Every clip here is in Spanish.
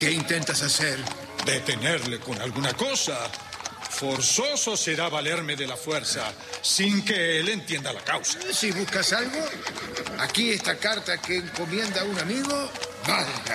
¿Qué intentas hacer? Detenerle con alguna cosa. Forzoso será valerme de la fuerza, sin que él entienda la causa. Si buscas algo, aquí esta carta que encomienda a un amigo, valga.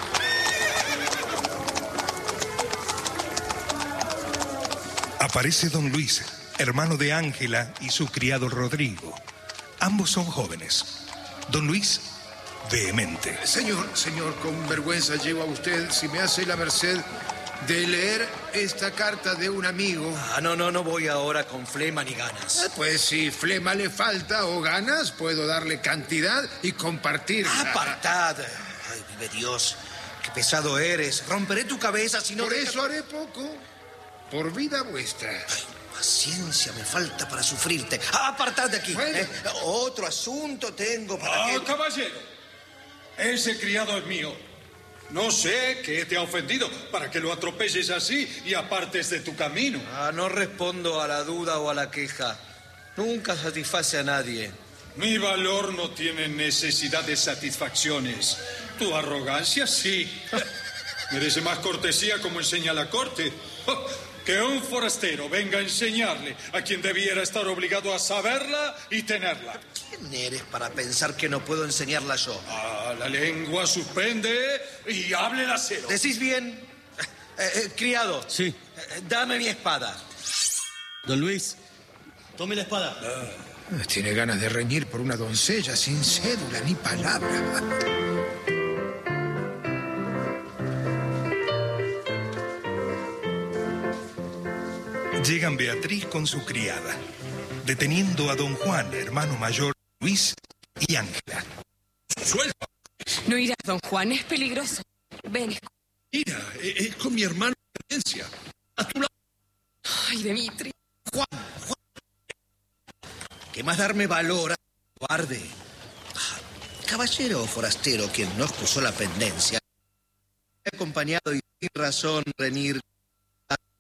Aparece don Luis, hermano de Ángela y su criado Rodrigo. Ambos son jóvenes. Don Luis, vehemente. Señor, con vergüenza llego a usted si me hace la merced de leer esta carta de un amigo. No voy ahora con flema ni ganas. Pues si flema le falta o ganas, puedo darle cantidad y compartir. ¡Apartad! Ay, vive Dios, qué pesado eres. Romperé tu cabeza si no... Por eso haré poco, por vida vuestra. Ay, paciencia me falta para sufrirte. ¡Apartad de aquí! Bueno. Otro asunto tengo para que... Caballero, ese criado es mío. No sé qué te ha ofendido para que lo atropelles así y apartes de tu camino. No respondo a la duda o a la queja. Nunca satisface a nadie. Mi valor no tiene necesidad de satisfacciones. Tu arrogancia sí. Merece más cortesía como enseña la corte. Que un forastero venga a enseñarle a quien debiera estar obligado a saberla y tenerla. ¿Quién eres para pensar que no puedo enseñarla yo? La lengua suspende y hable la cero. ¿Decís bien? Criado. Sí. Dame mi espada. Don Luis, tome la espada. Tiene ganas de reñir por una doncella sin cédula ni palabra. Llegan Beatriz con su criada, deteniendo a don Juan, hermano mayor, Luis y Ángela. ¡Suelta! No irás, don Juan, es peligroso. Ven. Mira, es con mi hermano Florencia. A tu lado. Ay, Dimitri. Juan. ¿Qué más darme valor a guarde? Caballero o forastero, quien no excusó la pendencia, he acompañado y sin razón reñir